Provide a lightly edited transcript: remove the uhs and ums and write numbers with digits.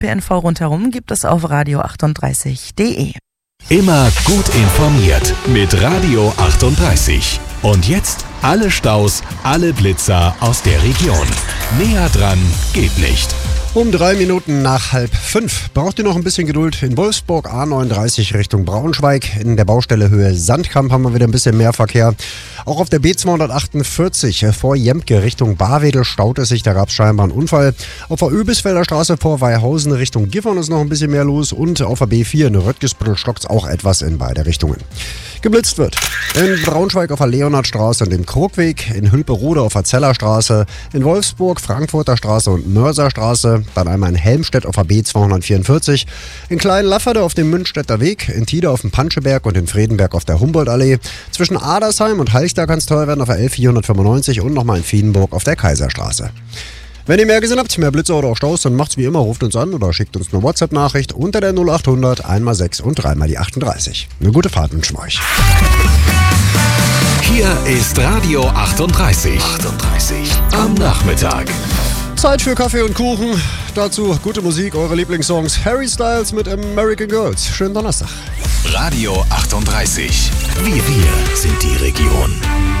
ÖPNV rundherum gibt es auf radio38.de. Immer gut informiert mit Radio 38. Und jetzt alle Staus, alle Blitzer aus der Region. Näher dran geht nicht. Um 3 Minuten nach 4:30 braucht ihr noch ein bisschen Geduld. In Wolfsburg A39 Richtung Braunschweig. In der Baustelle Höhe Sandkamp haben wir wieder ein bisschen mehr Verkehr. Auch auf der B248 vor Jemke Richtung Barwedel staut es sich. Da gab es scheinbar einen Unfall. Auf der Öbisfelder Straße vor Weihausen Richtung Gifhorn ist noch ein bisschen mehr los. Und auf der B4 in Röttgesbüttel stockt es auch etwas in beide Richtungen. Geblitzt wird in Braunschweig auf der Leonhardstraße und dem Krugweg, in Hülperode auf der Zellerstraße, in Wolfsburg, Frankfurter Straße und Mörserstraße, dann einmal in Helmstedt auf der B244, in Klein-Lafferde auf dem Münstetter Weg, in Tide auf dem Panscheberg und in Fredenberg auf der Humboldtallee, zwischen Adersheim und Halchda kann es teuer werden auf der L495 und nochmal in Wiedenburg auf der Kaiserstraße. Wenn ihr mehr gesehen habt, mehr Blitzer oder auch Staus, dann macht's wie immer, ruft uns an oder schickt uns eine WhatsApp-Nachricht unter der 0800 1x6 und 3x die 38. Eine gute Fahrt wünschen wir euch. Hier ist Radio 38. Am Nachmittag. Zeit für Kaffee und Kuchen. Dazu gute Musik, eure Lieblingssongs. Harry Styles mit American Girls. Schönen Donnerstag. Radio 38. Wir sind die Region.